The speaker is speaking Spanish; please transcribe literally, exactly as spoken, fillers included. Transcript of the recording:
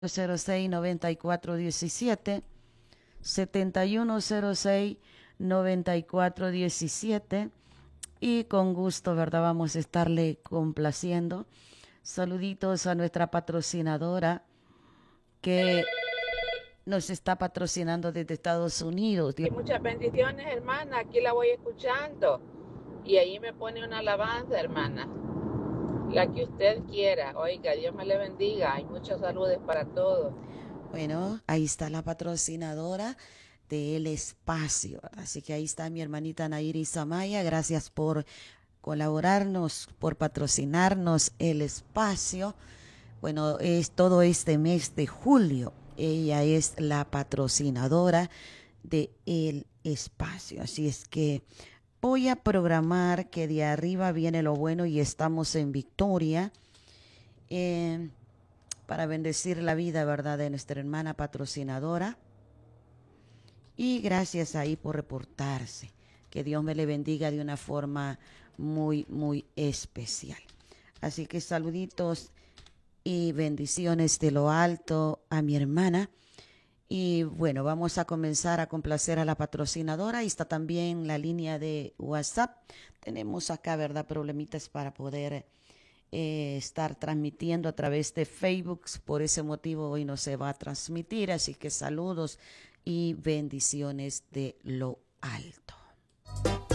cero seis noventa y cuatro diecisiete, setenta y uno cero seis noventa y cuatro diecisiete, y con gusto, ¿verdad? Vamos a estarle complaciendo. Saluditos a nuestra patrocinadora que nos está patrocinando desde Estados Unidos. Y muchas bendiciones, hermana. Aquí la voy escuchando. Y ahí me pone una alabanza, hermana. La que usted quiera. Oiga, Dios me le bendiga. Hay muchos saludos para todos. Bueno, ahí está la patrocinadora del espacio. Así que ahí está mi hermanita Nairis Amaya. Gracias por colaborarnos, por patrocinarnos el espacio. Bueno, es todo este mes de julio. Ella es la patrocinadora de el espacio. Así es que voy a programar que de arriba viene lo bueno y estamos en victoria. Eh, para bendecir la vida, ¿verdad?, de nuestra hermana patrocinadora. Y gracias ahí por reportarse. Que Dios me le bendiga de una forma muy, muy especial. Así que saluditos y bendiciones de lo alto a mi hermana. Y bueno, vamos a comenzar a complacer a la patrocinadora. Ahí está también la línea de WhatsApp. Tenemos acá, ¿verdad?, problemitas para poder eh, estar transmitiendo a través de Facebook. Por ese motivo hoy no se va a transmitir. Así que saludos y bendiciones de lo alto.